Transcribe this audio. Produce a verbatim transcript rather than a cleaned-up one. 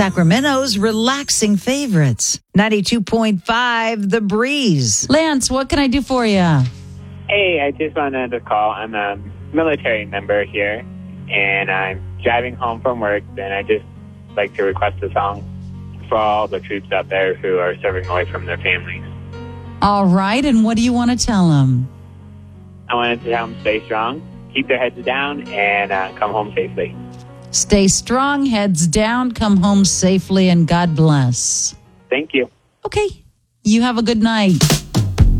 Sacramento's relaxing favorites. ninety-two point five, The Breeze. Lance, what can I do for you? Hey, I just wanted to call. I'm a military member here, and I'm driving home from work, and I just like to request a song for all the troops out there who are serving away from their families. All right, and what do you want to tell them? I wanted to tell them stay strong, keep their heads down, and uh, come home safely. Stay strong, heads down, come home safely, and God bless. Thank you. Okay, you have a good night.